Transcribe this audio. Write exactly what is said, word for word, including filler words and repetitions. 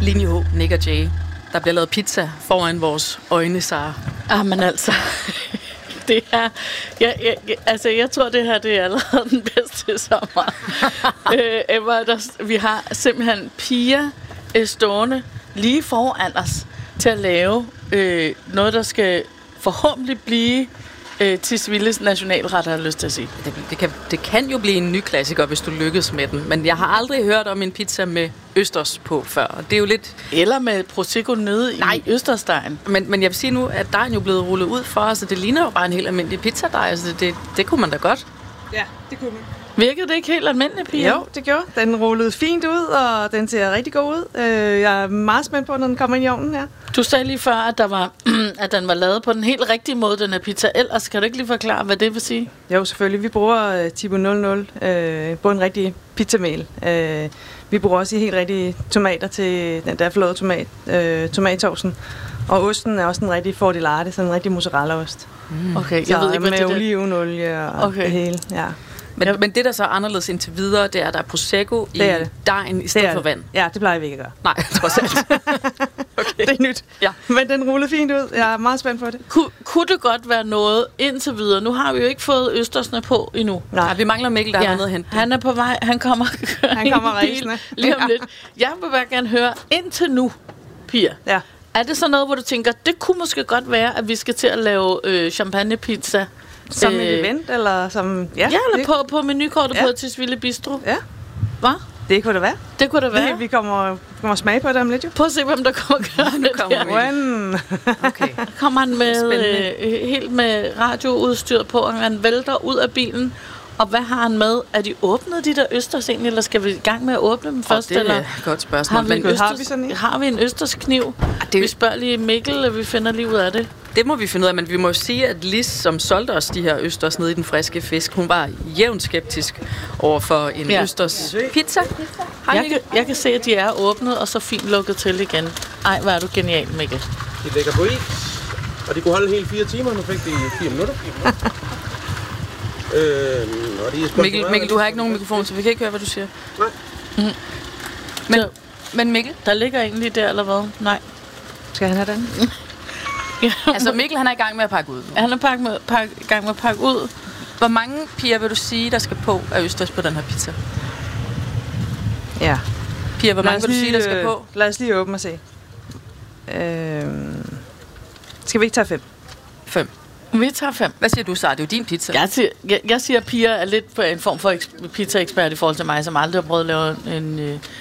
Linje H, Nick og Jay. Der bliver lavet pizza foran vores øjne, Sara. Ah, men altså... Det er, jeg, jeg, altså jeg tror det her det er allerede den bedste sommer. øh, Emma, der, vi har simpelthen piger øh, stående lige foran os til at lave øh, noget der skal forhåbentlig blive øh, Tisvildes nationalret, har jeg lyst til at sige. Det, det, kan, det kan jo blive en ny klassiker, hvis du lykkes med den. Men jeg har aldrig hørt om en pizza med østers på før. Og det er jo lidt... Eller med prosecco nede Nej. i østersdejen. Men, men jeg vil sige nu, at dejen jo blevet rullet ud for os, så det ligner jo bare en helt almindelig pizzadej. Altså det, det, det kunne man da godt. Ja, det kunne man. Virkede det ikke helt almindeligt, Pia? Jo, det gjorde. Den rullede fint ud, og den ser rigtig god ud. Jeg er meget spændt på, når den kommer ind i ovnen her. Du sagde lige før, at, der var, at den var lavet på den helt rigtige måde, den her pizza. Ellers kan du ikke lige forklare, hvad det vil sige? Jo, selvfølgelig. Vi bruger uh, Tipo nul nul uh, på en rigtig pizzamel. Uh, vi bruger også helt rigtige tomater til den der flåede tomat, uh, tomatsovsen. Og osten er også en rigtig fordelarte, sådan en rigtig mozzarellaost. Mm. Okay, så jeg ved ikke, hvad med det er. Olivenolie og Okay. det hele, ja. Men, men det, der så er anderledes indtil videre, det er, at der er prosecco i det det. dejen i stedet for vand. Ja, det plejer vi ikke at gøre. Nej, trods alt. Okay. Det er nyt. Ja. Men den rullede fint ud. Jeg er meget spændt på det. Kun, kunne det godt være noget indtil videre? Nu har vi jo ikke fået østersne på endnu. Nej, ja, vi mangler Mikkel, der ja. har noget at hente. Han er på vej. Han kommer, han kommer rejsende. Lige om lidt. Jeg vil bare gerne høre, indtil nu, Pia. Ja. Er det så noget, hvor du tænker, det kunne måske godt være, at vi skal til at lave øh, champagnepizza? Som øh, et event, eller som... Ja, ja eller på, på menukortet ja. på Tisvilde Bistro. Ja. Hvad? Det kunne det være. Det kunne det være. Det, vi kommer, kommer at smage på det om lidt, jo. Prøv at se, hvem der kommer og gør nu kommer det. Okay. kommer han med, øh, helt med radioudstyr på, og han vælter ud af bilen. Og hvad har han med? Er de åbnet, de der østers egentlig, eller skal vi i gang med at åbne dem først? Det er eller? et godt spørgsmål. Har vi, men østers, har vi sådan en? Har vi en østerskniv? Ah, det... Vi spørger lige Mikkel, og vi finder lige ud af det. Det må vi finde ud af, men vi må jo sige, at Lis, som solgte os de her østers nede i Den Friske Fisk, hun var jævnt skeptisk over for en ja. østers pizza. Hej, jeg, kan, jeg kan se, at de er åbnet, og så fint lukket til igen. Ej, hvor er du genial, Mikkel. De ligger på is, og de kunne holde hele fire timer. Nu fik de fire minutter. øhm, og de er Mikkel, Mikkel, du har ikke nogen mikrofon, så vi kan ikke høre, hvad du siger. Nej. Mm-hmm. Men, men Mikkel? Der ligger egentlig der, eller hvad? Nej. Skal han have den? Ja. Altså Mikkel, han er i gang med at pakke ud. Han er pakke med, pakke, i gang med at pakke ud. Hvor mange piger vil du sige, der skal på af østers på den her pizza? Ja. Piger, hvor mange vil du sige, der skal på? Lad os lige åbne og se. Øhm, skal vi ikke tage fem? Fem. Vi tager fem. Hvad siger du, Sara? Det er jo din pizza. Jeg siger, jeg, jeg siger at Pia er lidt på en form for eks- pizza-ekspert i forhold til mig, som aldrig har prøvet at lave en... Øh,